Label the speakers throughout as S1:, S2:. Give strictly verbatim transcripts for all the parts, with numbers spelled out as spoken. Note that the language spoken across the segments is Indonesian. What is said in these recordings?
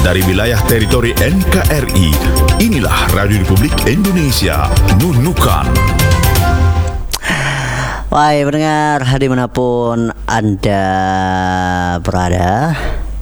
S1: Dari wilayah teritori N K R I, inilah Radio Republik Indonesia, Nunukan.
S2: Wahai pendengar, dimanapun Anda berada,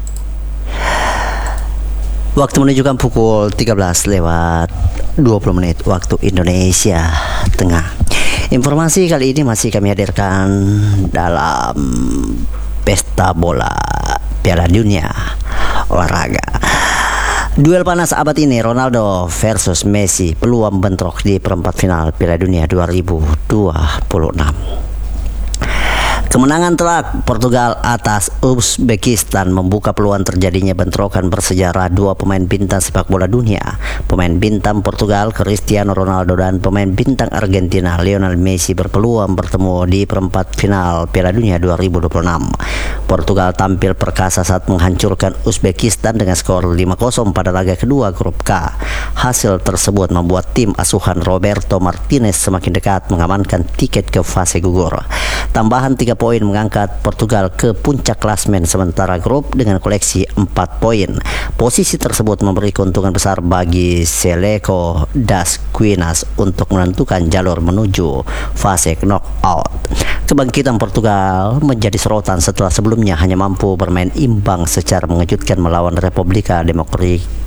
S2: waktu menunjukkan pukul tiga belas lewat dua puluh menit waktu Indonesia Tengah. Informasi kali ini masih kami hadirkan dalam pesta bola Piala Dunia olahraga. Duel panas abad ini, Ronaldo versus Messi, peluang bentrok di perempat final Piala Dunia dua ribu dua puluh enam. Kemenangan telak Portugal atas Uzbekistan membuka peluang terjadinya bentrokan bersejarah dua pemain bintang sepak bola dunia. Pemain bintang Portugal Cristiano Ronaldo dan pemain bintang Argentina Lionel Messi berpeluang bertemu di perempat final Piala Dunia dua ribu dua puluh enam. Portugal tampil perkasa saat menghancurkan Uzbekistan dengan skor lima kosong pada laga kedua grup K. Hasil tersebut membuat tim asuhan Roberto Martinez semakin dekat mengamankan tiket ke fase gugur. Tambahan tiga poin mengangkat Portugal ke puncak klasmen sementara grup dengan koleksi empat poin. Posisi tersebut memberi keuntungan besar bagi Seleco das Quinas untuk menentukan jalur menuju fase knockout. Kebangkitan Portugal menjadi sorotan setelah sebelumnya hanya mampu bermain imbang secara mengejutkan melawan Republika Demokratik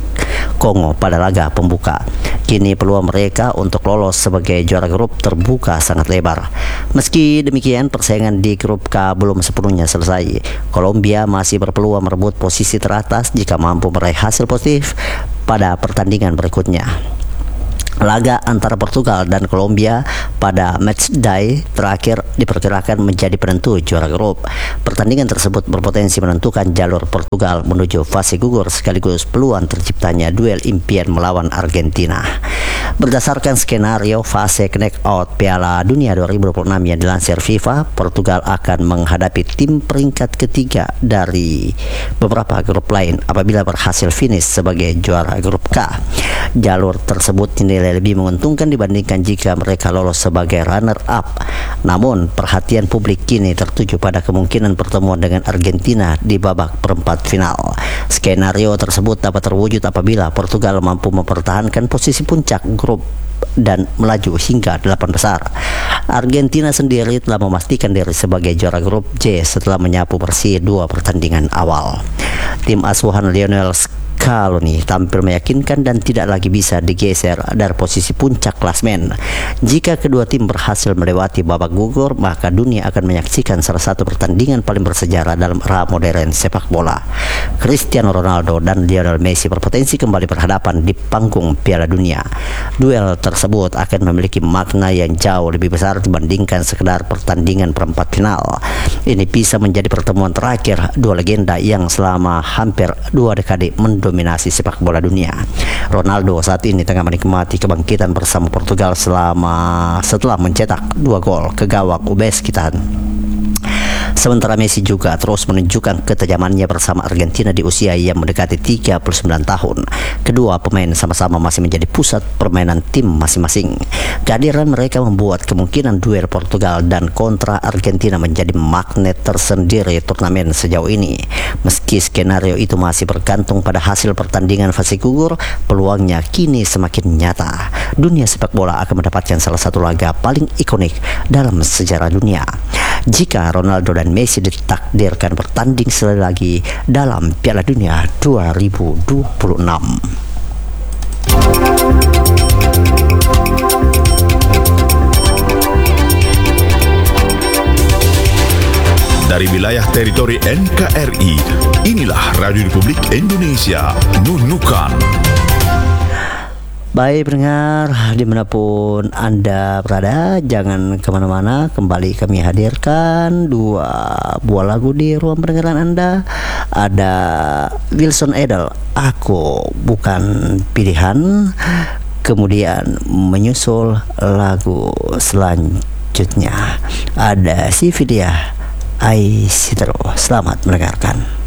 S2: Kongo pada laga pembuka. Kini peluang mereka untuk lolos sebagai juara grup terbuka sangat lebar. Meski demikian, persaingan di grup K belum sepenuhnya selesai. Kolombia masih berpeluang merebut posisi teratas jika mampu meraih hasil positif pada pertandingan berikutnya. Laga antara Portugal dan Kolombia pada matchday terakhir diperkirakan menjadi penentu juara grup. Pertandingan tersebut berpotensi menentukan jalur Portugal menuju fase gugur sekaligus peluang terciptanya duel impian melawan Argentina. Berdasarkan skenario fase knockout Piala Dunia dua ribu dua puluh enam yang dilansir FIFA, Portugal akan menghadapi tim peringkat ketiga dari beberapa grup lain apabila berhasil finish sebagai juara grup K. Jalur tersebut dinilai lebih menguntungkan dibandingkan jika mereka lolos sebagai runner-up. Namun, perhatian publik kini tertuju pada kemungkinan pertemuan dengan Argentina di babak perempat final. Skenario tersebut dapat terwujud apabila Portugal mampu mempertahankan posisi puncak grup dan melaju hingga delapan besar. Argentina sendiri telah memastikan diri sebagai juara grup J setelah menyapu bersih dua pertandingan awal. Tim asuhan Lionel Scaloni tampil meyakinkan dan tidak lagi bisa digeser dari posisi puncak klasmen. Jika kedua tim berhasil melewati babak gugur, maka dunia akan menyaksikan salah satu pertandingan paling bersejarah dalam era modern sepak bola. Cristiano Ronaldo dan Lionel Messi berpotensi kembali berhadapan di panggung Piala Dunia. Duel tersebut akan memiliki makna yang jauh lebih besar dibandingkan sekedar pertandingan perempat final. Ini bisa menjadi pertemuan terakhir dua legenda yang selama hampir dua dekade mendominasi sepak bola dunia. Ronaldo saat ini tengah menikmati kebangkitan bersama Portugal selama setelah mencetak dua gol ke gawang Uzbekistan. Sementara Messi juga terus menunjukkan ketajamannya bersama Argentina di usia yang mendekati tiga puluh sembilan tahun. Kedua pemain sama-sama masih menjadi pusat permainan tim masing-masing. Kehadiran mereka membuat kemungkinan duel Portugal dan kontra Argentina menjadi magnet tersendiri turnamen sejauh ini. Meski skenario itu masih bergantung pada hasil pertandingan fase gugur, peluangnya kini semakin nyata. Dunia sepak bola akan mendapatkan salah satu laga paling ikonik dalam sejarah dunia jika Ronaldo dan Messi ditakdirkan bertanding sekali lagi dalam Piala Dunia dua ribu dua puluh enam.
S1: Dari wilayah teritori N K R I, inilah Radio Republik Indonesia, Nunukan.
S2: Baik pendengar, dimanapun Anda berada, jangan kemana-mana. Kembali kami hadirkan dua buah lagu di ruang pendengaran Anda. Ada Wilson Edel, Aku Bukan Pilihan. Kemudian menyusul lagu selanjutnya ada si Vidya Aisitro. Selamat mendengarkan.